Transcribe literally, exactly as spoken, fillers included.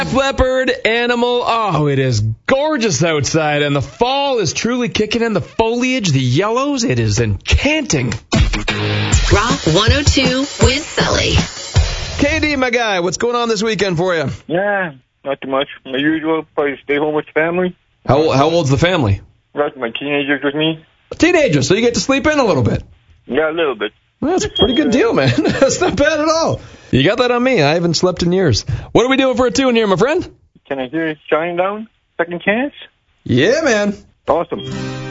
Def Leppard, Animal. Oh, it is gorgeous outside, and the fall is truly kicking in. The foliage, the yellows, it is enchanting. Rock one oh two with Sully. K D, my guy, what's going on this weekend for you? Yeah, not too much. My usual, probably stay home with the family. How, how old's the family? Got my teenagers with me. Teenagers, so you get to sleep in a little bit. Yeah, a little bit. Well, that's a pretty good deal, man. That's not bad at all. You got that on me. I haven't slept in years. What are we doing for a tune here, my friend? Can I hear Shining Down? Second Chance? Yeah, man. Awesome.